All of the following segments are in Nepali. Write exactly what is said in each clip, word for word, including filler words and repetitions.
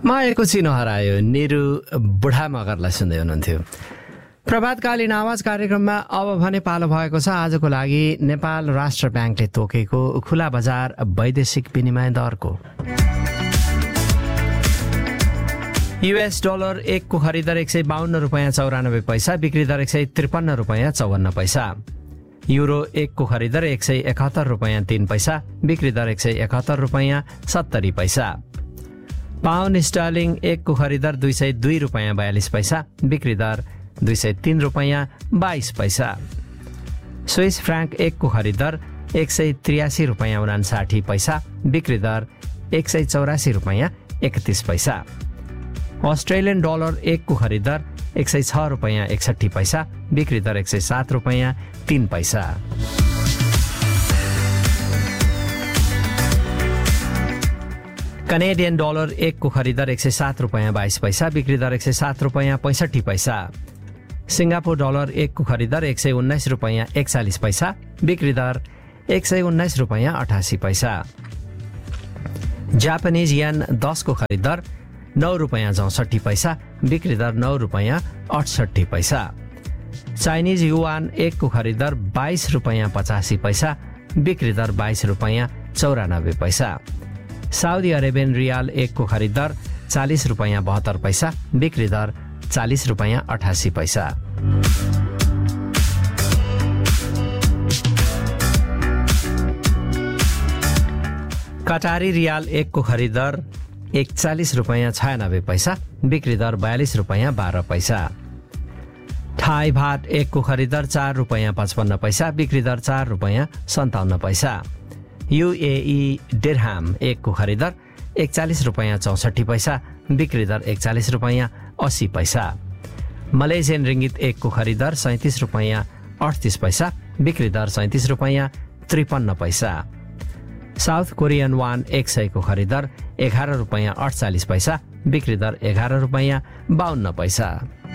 मायाको चिनो हरायो निरु बुढा मगरलाई सुन्दै हुनुहुन्थ्यो। प्रभातकालीन आवाज कार्यक्रममा अब भने पालो भएको छ आजको लागि नेपाल राष्ट्र ब्याङ्कले तोकेको खुला बजार वैदेशिक विनिमय दरको। युएस डलर एकको खरिदर एक सय बाहन्न रुपियाँ चौरानब्बे पैसा, बिक्री दर एक सय त्रिपन्न रुपियाँ चौवन्न पैसा। युरो एकको खरिदर एक सय एकहत्तर रुपियाँ तीन पैसा, बिक्री दर एक सय एकहत्तर रुपियाँ सत्तरी पैसा। पाउन्ड स्टर्लिङ एकको खरिदर दुई सय दुई रुपियाँ बयालिस पैसा, बिक्री दर दुई सय तीन रुपियाँ बाइस पैसा। स्विस फ्राङ्क एकको खरिदर एक सय त्रियासी रुपियाँ उनासाठी पैसा, बिक्री दर एक सय चौरासी रुपियाँ एकतिस पैसा। अस्ट्रेलियन डलर एकको खरिदर एक सय छ रुपियाँ एकसट्ठी पैसा, बिक्री दर एक सय सात रुपियाँ तीन पैसा। कनेडियन डलर एकको खरिदर एक सय सात रुपियाँ बाइस पैसा, बिक्री दर एक सय सात रुपियाँ पैँसठी पैसा। सिङ्गापुर डलर एकको खरिदर एक सय उन्नाइस रुपियाँ एकचालिस पैसा, बिक्री दर एक सय उन्नाइस रुपियाँ अठासी पैसा। जापानिज येन दसको खरिदर नौ रुपियाँ चौसठी पैसा, बिक्री दर नौ रुपियाँ अठसट्ठी पैसा। चाइनिज युवान एकको खरिदर बाइस रुपियाँ पचासी पैसा, बिक्री दर बाइस रुपियाँ चौरानब्बे पैसा। साउदी अरेबियन रियाल एकको खरिदर चालिस रुपियाँ बहत्तर पैसा, बिक्री दर चालिस रुपियाँ अठासी पैसा। कटारी रियाल एकको खरिदर एकचालिस रुपियाँ छयानब्बे पैसा, बिक्री दर बयालिस रुपियाँ बाह्र पैसा। थाई भात एकको खरिदर चार रुपियाँ पचपन्न पैसा, बिक्री दर चार रुपियाँ सन्ताउन्न पैसा। युएई डिर्हाम एकको खरिदर एकचालिस रुपियाँ चौसठी पैसा, बिक्री दर एकचालिस रुपियाँ अस्सी पैसा। मलेसियन रिङ्गित एकको खरिदर सैँतिस रुपियाँ अडतिस पैसा, बिक्री दर सैँतिस रुपियाँ त्रिपन्न पैसा। साउथ कोरियन वान एक सयको खरिदर एघार रुपियाँ अडचालिस पैसा, बिक्री दर एघार रुपियाँ बाहन्न पैसा।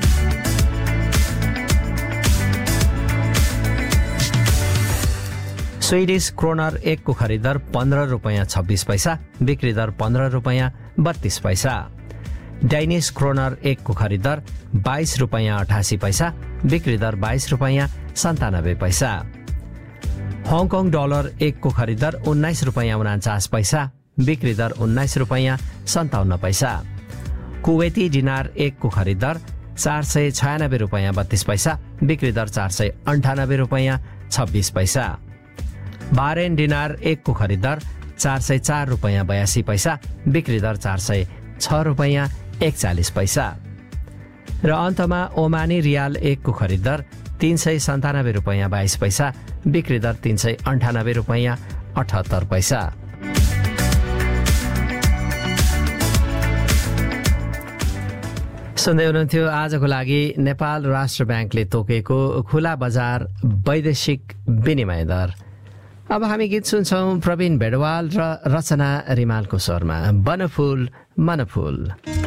स्विडिस क्रोनर एकको खरिदर पन्ध्र रुपियाँ छब्बिस पैसा, बिक्री दर पन्ध्र रुपियाँ बत्तीस पैसा। डाइनिस क्रोनर एकको खरिदर बाइस रुपियाँ अठासी पैसा, बिक्री दर बाइस रुपियाँ सन्तानब्बे पैसा। हङकङ डलर एकको खरिदर उन्नाइस रुपियाँ उनाचास पैसा, बिक्री दर उन्नाइस रुपियाँ सन्ताउन्न पैसा। कुवेती डिनार एकको खरिदर चार सय छयानब्बे रुपियाँ बत्तीस पैसा, बिक्री दर चार सय अन्ठानब्बे रुपियाँ छब्बिस पैसा। बारेन डिनार एकको खरिदर चार सय चार रुपियाँ बयासी पैसा, बिक्री दर चार सय छ रुपियाँ एकचालिस पैसा। र अन्तमा ओमानी रियाल एकको खरिदर तीन सय सन्तानब्बे रुपियाँ बाइस पैसा, बिक्री दर तीन सय अन्ठानब्बे रुपियाँ अठहत्तर पैसा। सुन्दै हुनुहुन्थ्यो आजको लागि नेपाल राष्ट्र ब्याङ्कले तोकेको खुला बजार वैदेशिक विनिमय दर। अब हामी गीत सुन्छौँ प्रवीण भेडवाल र रचना रिमालको स्वरमा, बनफुल मनफुल।